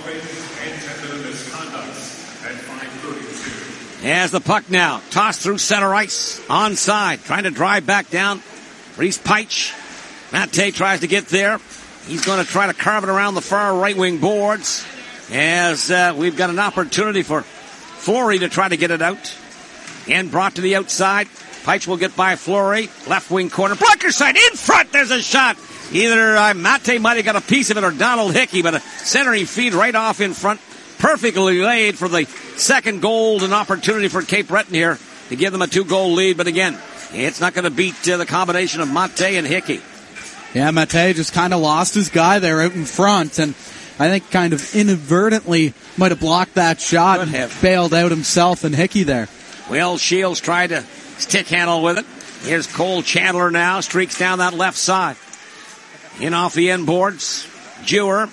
As the puck now tossed through center ice, onside, trying to drive back down. Reese Peich. Mate tries to get there. He's going to try to carve it around the far right wing boards. As uh, we've got an opportunity for Fleury to try to get it out. And brought to the outside. Peich will get by Fleury. Left wing corner. Blocker side in front. There's a shot. Either uh, Mate might have got a piece of it or Donald Hickey, but a centering feed right off in front. Perfectly laid for the second goal, an opportunity for Cape Breton here to give them a two-goal lead. But again, it's not going to beat uh, the combination of Mate and Hickey. Yeah, Mate just kind of lost his guy there out in front, and I think kind of inadvertently might have blocked that shot and have bailed out himself and Hickey there. Will Shields tried to stick handle with it. Here's Cole Chandler now, streaks down that left side. In off the end boards, Jewer.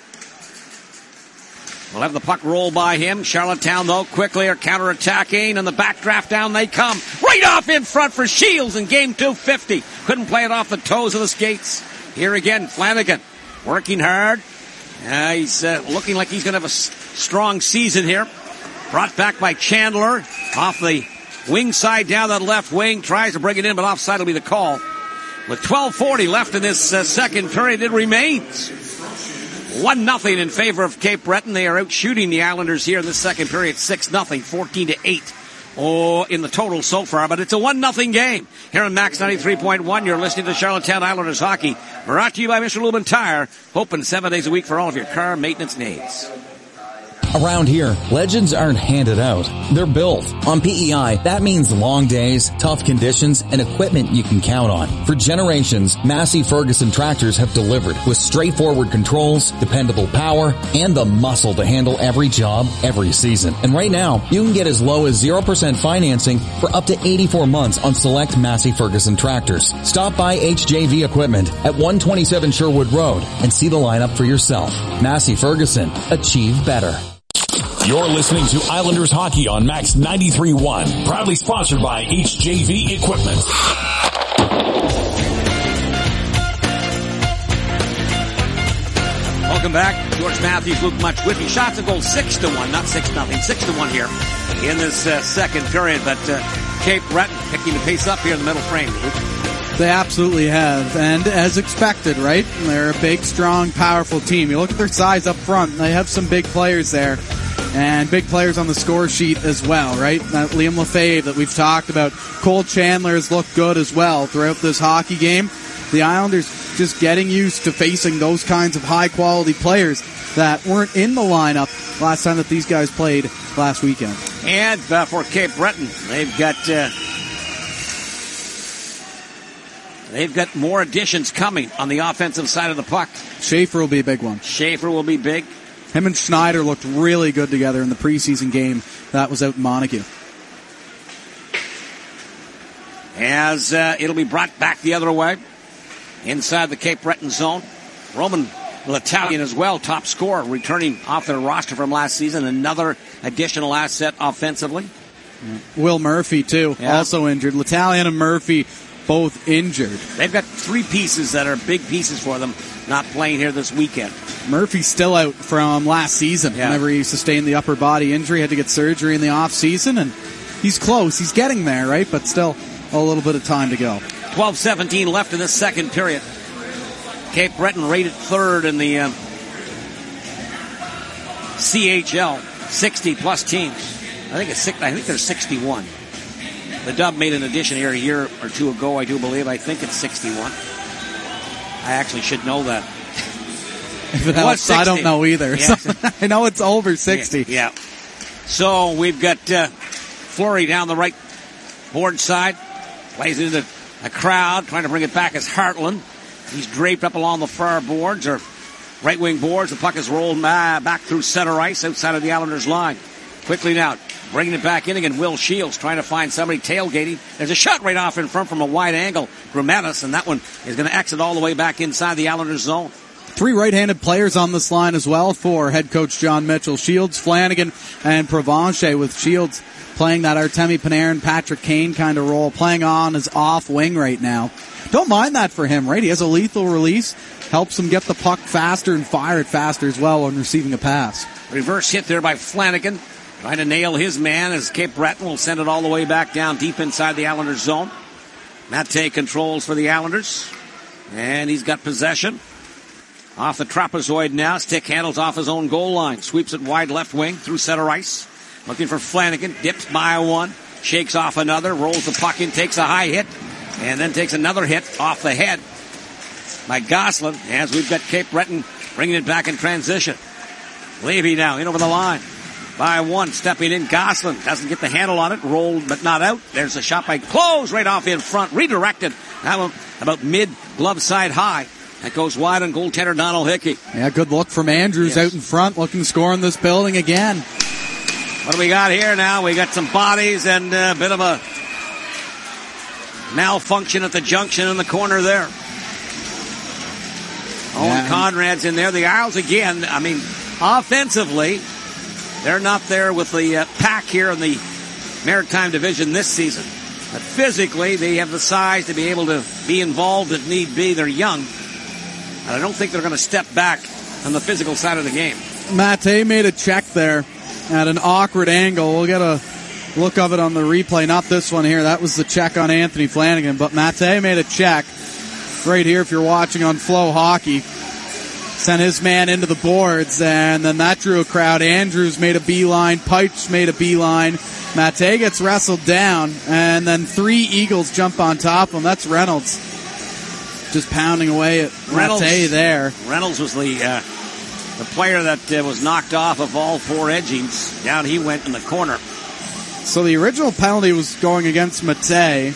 We'll have the puck roll by him. Charlottetown, though, quickly are counterattacking, and the backdraft down they come. Right off in front for Shields in game two fifty. Couldn't play it off the toes of the skates. Here again, Flanagan working hard. Uh, he's uh, looking like he's going to have a s- strong season here. Brought back by Chandler off the wing side down that left wing. Tries to bring it in, but offside will be the call. With twelve forty left in this uh, second period, it remains one nothing in favor of Cape Breton. They are out shooting the Islanders here in the second period, six nothing, fourteen to eight. Oh, in the total so far, but it's a one nothing game. Here on Max ninety-three point one, you're listening to Charlottetown Islanders Hockey, brought to you by Mister Lubin Tire, open seven days a week for all of your car maintenance needs. Around here, legends aren't handed out. They're built. On P E I, that means long days, tough conditions, and equipment you can count on. For generations, Massey Ferguson tractors have delivered with straightforward controls, dependable power, and the muscle to handle every job, every season. And right now, you can get as low as zero percent financing for up to eighty-four months on select Massey Ferguson tractors. Stop by H J V Equipment at one twenty-seven Sherwood Road and see the lineup for yourself. Massey Ferguson. Achieve better. You're listening to Islanders Hockey on Max ninety-three point one. Proudly sponsored by H J V Equipment. Welcome back. George Matthews, Luke Much with you. Shots and goals six to one, not six nothing, six to one here in this uh, second period. But uh, Cape Breton picking the pace up here in the middle frame. Luke. They absolutely have, and as expected, right? They're a big, strong, powerful team. You look at their size up front; they have some big players there. And big players on the score sheet as well, right? That Liam Lefebvre that we've talked about. Cole Chandler has looked good as well throughout this hockey game. The Islanders just getting used to facing those kinds of high-quality players that weren't in the lineup last time that these guys played last weekend. And uh, for Cape Breton, they've got uh, they've got more additions coming on the offensive side of the puck. Schaefer will be a big one. Schaefer will be big. Him and Schneider looked really good together in the preseason game that was out in Montague. As uh, it'll be brought back the other way, inside the Cape Breton zone. Roman L'Italian as well, top scorer, returning off their roster from last season. Another additional asset offensively. Yeah. Will Murphy, too, yeah. also injured. L'Italian and Murphy both injured. They've got three pieces that are big pieces for them not playing here this weekend. Murphy's still out from last season. Yeah. Whenever he sustained the upper body injury, had to get surgery in the off season, and he's close. He's getting there, right? But still a little bit of time to go. twelve seventeen left in this second period. Cape Breton rated third in the uh, C H L, sixty plus teams. I think it's six, I think there's sixty-one. The Dub made an addition here a year or two ago, I do believe. I think it's sixty-one. I actually should know that. If it helps, I don't know either. Yeah. So I know it's over sixty. Yeah. yeah. So we've got uh, Fleury down the right board side. Plays into a crowd, trying to bring it back as Hartland. He's draped up along the far boards, or right wing boards. The puck is rolled back through center ice outside of the Islanders' line. Quickly now, bringing it back in again. Will Shields trying to find somebody tailgating. There's a shot right off in front from a wide angle. Gramatis, and that one is going to exit all the way back inside the Islanders' zone. Three right-handed players on this line as well for head coach John Mitchell. Shields, Flanagan, and Provencher, with Shields playing that Artemi Panarin, Patrick Kane kind of role, playing on his off wing right now. Don't mind that for him, right? He has a lethal release, helps him get the puck faster and fire it faster as well when receiving a pass. Reverse hit there by Flanagan, trying to nail his man as Cape Breton will send it all the way back down deep inside the Islanders zone. Mate controls for the Islanders, and he's got possession. Off the trapezoid now. Stick handles off his own goal line. Sweeps it wide left wing through center ice. Looking for Flanagan. Dips by one. Shakes off another. Rolls the puck in. Takes a high hit. And then takes another hit off the head by Gosselin. As we've got Cape Breton bringing it back in transition. Levy now in over the line. By one. Stepping in. Gosselin doesn't get the handle on it. Rolled but not out. There's a shot by Close right off in front. Redirected. Now about mid glove side high. That goes wide on goaltender Donald Hickey. Yeah, good look from Andrews yes. out in front, looking to score in this building again. What do we got here now? We got some bodies and a bit of a malfunction at the junction in the corner there. Owen yeah. Conrad's in there. The Isles again, I mean, offensively, they're not there with the uh, pack here in the Maritime Division this season. But physically, they have the size to be able to be involved if need be. They're young. And I don't think they're going to step back on the physical side of the game. Mate made a check there at an awkward angle. We'll get a look of it on the replay. Not this one here. That was the check on Anthony Flanagan. But Mate made a check right here if you're watching on Flow Hockey. Sent his man into the boards, and then that drew a crowd. Andrews made a beeline. Pipes made a beeline. Mate gets wrestled down, and then three Eagles jump on top of him. That's Reynolds. Just pounding away at Reynolds Mate there. Reynolds was the uh, the player that uh, was knocked off of all four edgings. Down he went in the corner. So the original penalty was going against Mate,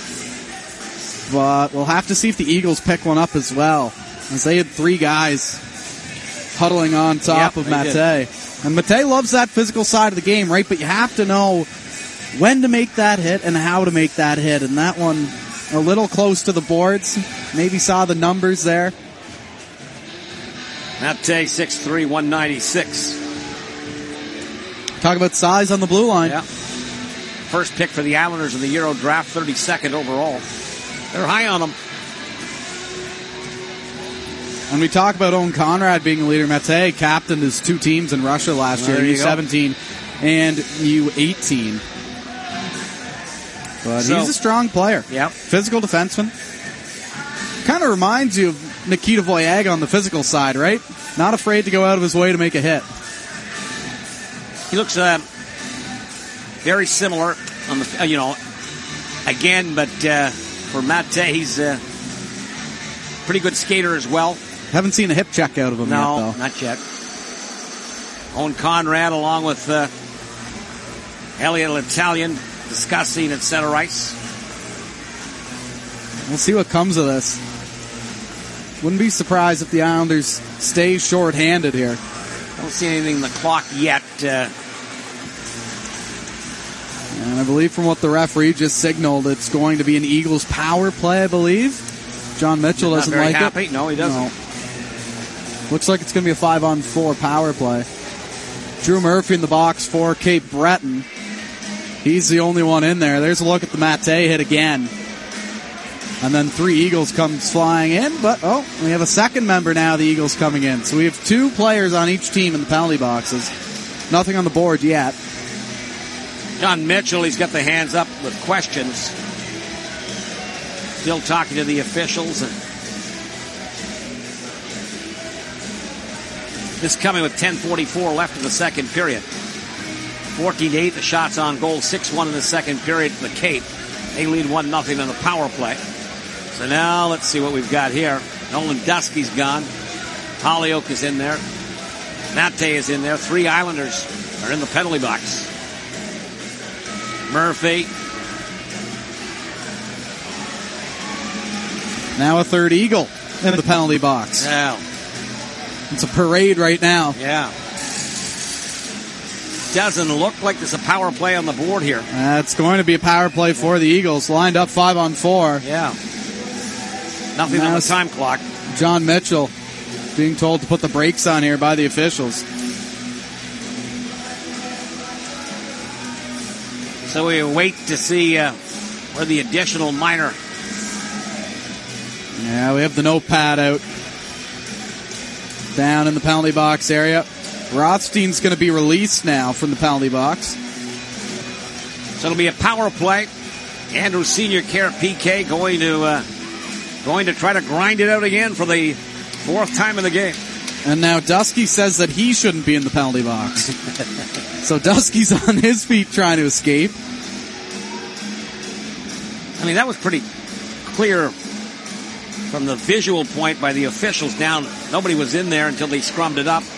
but we'll have to see if the Eagles pick one up as well, as they had three guys huddling on top yep, of Mate. And Mate loves that physical side of the game, right? But you have to know when to make that hit and how to make that hit. And that one, a little close to the boards. Maybe saw the numbers there. Mate, six three, one ninety-six. Talk about size on the blue line. Yeah. First pick for the Islanders in the Euro draft, thirty-second overall. They're high on them. When we talk about Owen Conrad being a leader, Mate captained his two teams in Russia last there year, you U seventeen go. and U eighteen. But so, he's a strong player. Yep. Physical defenseman. Kind of reminds you of Nikita Voyaga on the physical side, right? Not afraid to go out of his way to make a hit. He looks uh, very similar on the, uh, you know, again, but uh, for Mate, he's a pretty good skater as well. Haven't seen a hip check out of him no, yet, though. not yet. Owen Conrad along with uh, Elliot Italian discussing at center ice. We'll see what comes of this. Wouldn't be surprised if the Islanders stay short-handed here. Don't see anything in the clock yet. Uh, and I believe from what the referee just signaled, it's going to be an Eagles power play, I believe. John Mitchell doesn't not very like happy. it. No, he doesn't. No. Looks like it's going to be a five-on-four power play. Drew Murphy in the box for Cape Breton. He's the only one in there. There's a look at the Mate hit again. And then three Eagles comes flying in, but, oh, we have a second member now, the Eagles coming in. So we have two players on each team in the penalty boxes. Nothing on the board yet. John Mitchell, he's got the hands up with questions. Still talking to the officials. And this coming with ten forty-four left in the second period. fourteen to eight, the shots on goal, six one in the second period for the Cape. They lead one nothing on the power play. So now let's see what we've got here. Nolan Dusky's gone. Holyoke is in there. Mate is in there. Three Islanders are in the penalty box. Murphy. Now a third Eagle in the penalty box. Yeah. It's a parade right now. Yeah. Doesn't look like there's a power play on the board here. Uh, it's going to be a power play for the Eagles. Lined up five on four. Yeah. Nothing on the time clock. John Mitchell being told to put the brakes on here by the officials. So we wait to see uh, where the additional minor. Yeah, we have the notepad out. Down in the penalty box area. Rothstein's going to be released now from the penalty box. So it'll be a power play. Andrews Senior Care P K going to uh, going to try to grind it out again for the fourth time in the game. And now Dusky says that he shouldn't be in the penalty box. So Dusky's on his feet trying to escape. I mean, that was pretty clear from the visual point by the officials down. Nobody was in there until they scrummed it up.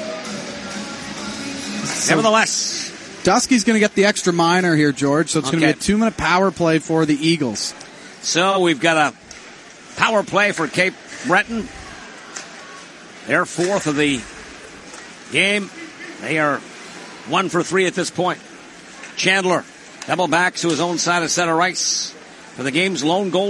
So nevertheless, Dusky's going to get the extra minor here, George, so it's okay. Going to be a two-minute power play for the Eagles. So we've got a power play for Cape Breton. They're fourth of the game. They are one for three at this point. Chandler double backs to his own side of center ice for the game's lone goal.